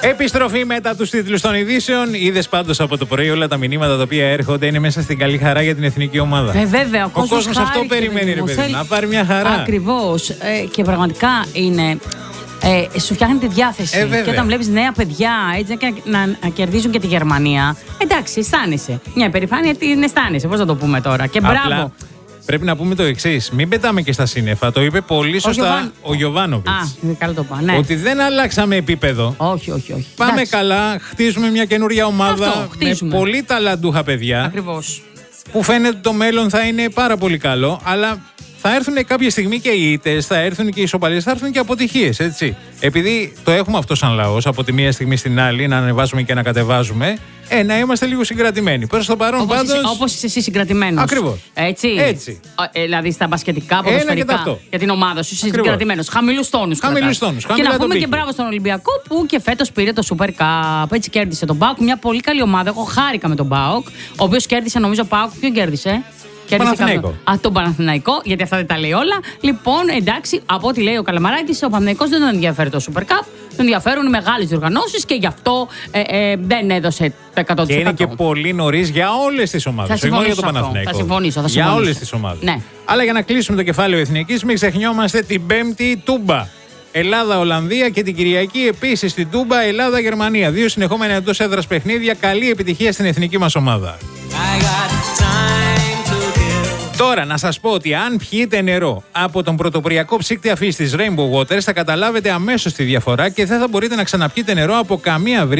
Επιστροφή μετά τους τίτλους των ειδήσεων. Είδες πάντως από το πρωί όλα τα μηνύματα τα οποία έρχονται είναι μέσα στην καλή χαρά για την εθνική ομάδα. Βέβαια, ο κόσμος αυτό περιμένει, ρε παιδί, να πάρει μια χαρά. Ακριβώς. Και πραγματικά είναι. Σου φτιάχνει τη διάθεση. Και όταν βλέπεις νέα παιδιά έτσι, να κερδίζουν και τη Γερμανία, εντάξει, αισθάνεσαι. Μια υπερηφάνεια την αισθάνεσαι. Πώς να το πούμε τώρα. Και απλά, μπράβο. Πρέπει να πούμε το εξής. Μην πετάμε και στα σύννεφα. Το είπε πολύ σωστά ο Γιοβάνοβιτς. Καλά το είπα, ναι. Ότι δεν αλλάξαμε επίπεδο. Όχι. Πάμε εντάξει. καλά, χτίζουμε μια καινούρια ομάδα με πολύ ταλαντούχα παιδιά. Ακριβώς. Που φαίνεται ότι το μέλλον θα είναι πάρα πολύ καλό, αλλά θα έρθουν κάποια στιγμή και οι ήττες, θα έρθουν και οι ισοπαλίες, θα έρθουν και αποτυχίες, έτσι. Επειδή το έχουμε αυτό σαν λαός, από τη μία στιγμή στην άλλη, να ανεβάζουμε και να κατεβάζουμε, να είμαστε λίγο συγκρατημένοι. Προς το παρόν πάντως. Όπως είσαι εσύ συγκρατημένος. Ακριβώς. Έτσι. Δηλαδή στα μπασκετικά, ποδοσφαιρικά. Για την ομάδα σου είσαι συγκρατημένος. Χαμηλούς τόνους. Και να πούμε και μπράβο στον Ολυμπιακό που και φέτος πήρε το Super Cup. Έτσι κέρδισε τον ΠΑΟΚ. Μια πολύ καλή ομάδα. Εγώ χάρηκα με τον ΠΑΟΚ. Ο οποίος κέρδισε, νομίζω, ΠΑΟΚ. Ποιον κέρδισε? Παναθηναϊκό. Τον Παναθηναϊκό, γιατί αυτά δεν τα λέει όλα. Λοιπόν, εντάξει, από ό,τι λέει ο Καλαμαράκης, ο Παναθηναϊκός δεν τον ενδιαφέρει το Super Cup. Τον ενδιαφέρουν οι μεγάλες διοργανώσεις και γι' αυτό δεν έδωσε το 100%. Και είναι και πολύ νωρίς για όλες τις ομάδες. Όχι μόνο για τον Παναθηναϊκό. Θα συμφωνήσω. Για όλες τις ομάδες. Ναι. Αλλά για να κλείσουμε το κεφάλαιο εθνικής, μην ξεχνιόμαστε την Πέμπτη Τούμπα. Ελλάδα-Ολλανδία και την Κυριακή επίσης στην Τούμπα Ελλάδα-Γερμανία. 2 συνεχόμενα εντός έδρας παιχνίδια. Καλή επιτυχία στην εθνική μας ομάδα. Τώρα να σας πω ότι αν πιείτε νερό από τον πρωτοποριακό ψύκτη αφής της Rainbow Waters θα καταλάβετε αμέσως τη διαφορά και δεν θα μπορείτε να ξαναπιείτε νερό από καμία